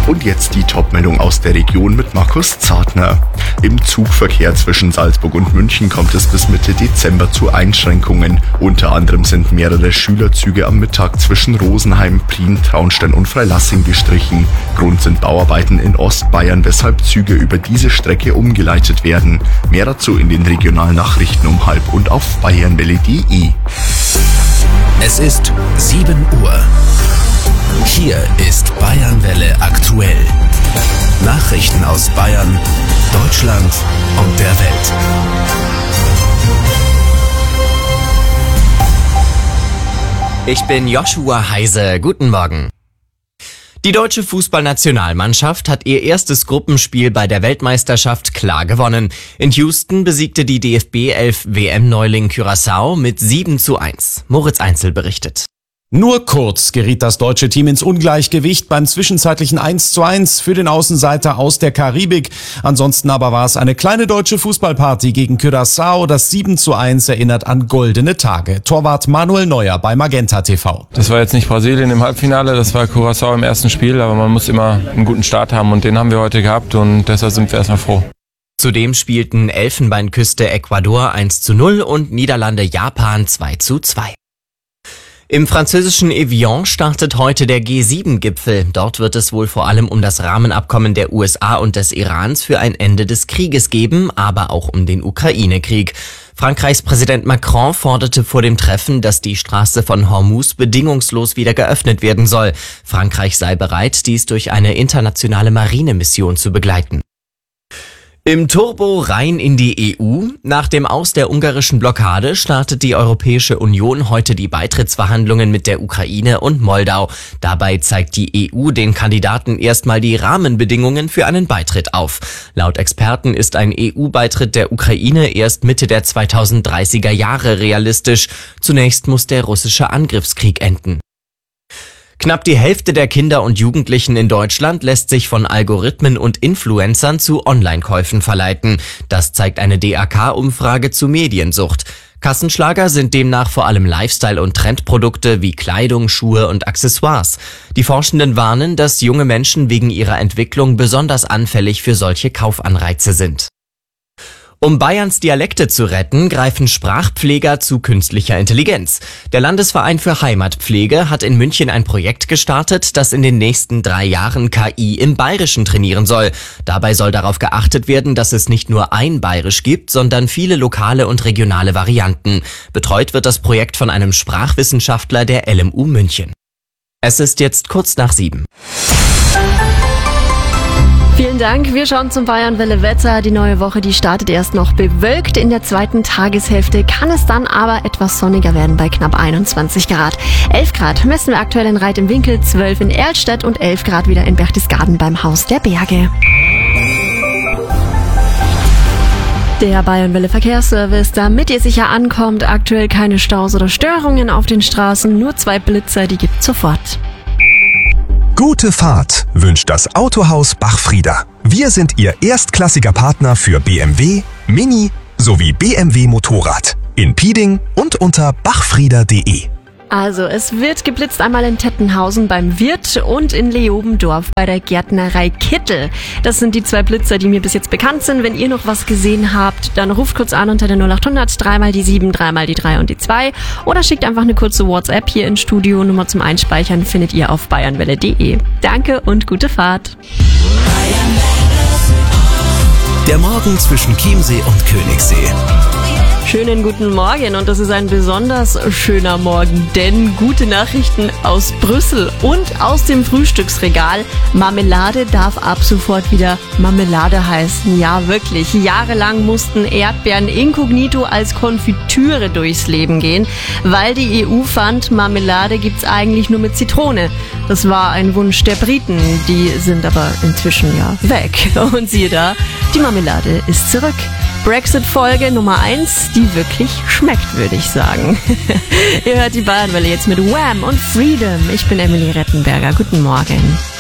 Und jetzt die Top-Meldung aus der Region mit Markus Zartner. Im Zugverkehr zwischen Salzburg und München kommt es bis Mitte Dezember zu Einschränkungen. Unter anderem sind mehrere Schülerzüge am Mittag zwischen Rosenheim, Prien, Traunstein und Freilassing gestrichen. Grund sind Bauarbeiten in Ostbayern, weshalb Züge über diese Strecke umgeleitet werden. Mehr dazu in den regionalen Nachrichten um 12:30 und auf bayernwelle.de. Es ist 7 Uhr. Hier ist Bayernwelle aktuell. Nachrichten aus Bayern, Deutschland und der Welt. Ich bin Joshua Heise. Guten Morgen. Die deutsche Fußballnationalmannschaft hat ihr erstes Gruppenspiel bei der Weltmeisterschaft klar gewonnen. In Houston besiegte die DFB 11 WM-Neuling Curaçao mit 7:1. Moritz Einzel berichtet. Nur kurz geriet das deutsche Team ins Ungleichgewicht beim zwischenzeitlichen 1:1 für den Außenseiter aus der Karibik. Ansonsten aber war es eine kleine deutsche Fußballparty gegen Curaçao. Das 7:1 erinnert an goldene Tage. Torwart Manuel Neuer bei Magenta TV. Das war jetzt nicht Brasilien im Halbfinale, das war Curaçao im ersten Spiel, aber man muss immer einen guten Start haben und den haben wir heute gehabt und deshalb sind wir erstmal froh. Zudem spielten Elfenbeinküste Ecuador 1:0 und Niederlande Japan 2:2. Im französischen Evian startet heute der G7-Gipfel. Dort wird es wohl vor allem um das Rahmenabkommen der USA und des Irans für ein Ende des Krieges geben, aber auch um den Ukraine-Krieg. Frankreichs Präsident Macron forderte vor dem Treffen, dass die Straße von Hormuz bedingungslos wieder geöffnet werden soll. Frankreich sei bereit, dies durch eine internationale Marinemission zu begleiten. Im Turbo rein in die EU. Nach dem Aus der ungarischen Blockade startet die Europäische Union heute die Beitrittsverhandlungen mit der Ukraine und Moldau. Dabei zeigt die EU den Kandidaten erstmal die Rahmenbedingungen für einen Beitritt auf. Laut Experten ist ein EU-Beitritt der Ukraine erst Mitte der 2030er Jahre realistisch. Zunächst muss der russische Angriffskrieg enden. Knapp die Hälfte der Kinder und Jugendlichen in Deutschland lässt sich von Algorithmen und Influencern zu Online-Käufen verleiten. Das zeigt eine DAK-Umfrage zu Mediensucht. Kassenschlager sind demnach vor allem Lifestyle- und Trendprodukte wie Kleidung, Schuhe und Accessoires. Die Forschenden warnen, dass junge Menschen wegen ihrer Entwicklung besonders anfällig für solche Kaufanreize sind. Um Bayerns Dialekte zu retten, greifen Sprachpfleger zu künstlicher Intelligenz. Der Landesverein für Heimatpflege hat in München ein Projekt gestartet, das in den nächsten 3 Jahren KI im Bayerischen trainieren soll. Dabei soll darauf geachtet werden, dass es nicht nur ein Bayerisch gibt, sondern viele lokale und regionale Varianten. Betreut wird das Projekt von einem Sprachwissenschaftler der LMU München. Es ist jetzt kurz nach 7. Vielen Dank. Wir schauen zum Bayernwelle-Wetter. Die neue Woche, die startet erst noch bewölkt. In der zweiten Tageshälfte kann es dann aber etwas sonniger werden bei knapp 21 Grad. 11 Grad messen wir aktuell in Reit im Winkel, 12 in Erlstedt und 11 Grad wieder in Berchtesgaden beim Haus der Berge. Der Bayernwelle Verkehrsservice, damit ihr sicher ankommt, aktuell keine Staus oder Störungen auf den Straßen, nur 2 Blitzer, die gibt's sofort. Gute Fahrt wünscht das Autohaus Bachfrieder. Wir sind Ihr erstklassiger Partner für BMW, Mini sowie BMW Motorrad. In Pieding und unter bachfrieder.de. Also, es wird geblitzt einmal in Tettenhausen beim Wirt und in Leobendorf bei der Gärtnerei Kittel. Das sind die 2 Blitzer, die mir bis jetzt bekannt sind. Wenn ihr noch was gesehen habt, dann ruft kurz an unter der 0800 3 mal die 7, 3 mal die 3 und die 2 oder schickt einfach eine kurze WhatsApp hier ins Studio. Nummer zum Einspeichern findet ihr auf bayernwelle.de. Danke und gute Fahrt. Der Morgen zwischen Chiemsee und Königssee. Schönen guten Morgen und das ist ein besonders schöner Morgen, denn gute Nachrichten aus Brüssel und aus dem Frühstücksregal. Marmelade darf ab sofort wieder Marmelade heißen. Ja, wirklich. Jahrelang mussten Erdbeeren inkognito als Konfitüre durchs Leben gehen, weil die EU fand, Marmelade gibt's eigentlich nur mit Zitrone. Das war ein Wunsch der Briten, die sind aber inzwischen ja weg. Und siehe da, die Marmelade ist zurück. Brexit-Folge Nummer 1, die wirklich schmeckt, würde ich sagen. Ihr hört die Bayernwelle jetzt mit Wham und Freedom. Ich bin Emily Rettenberger. Guten Morgen.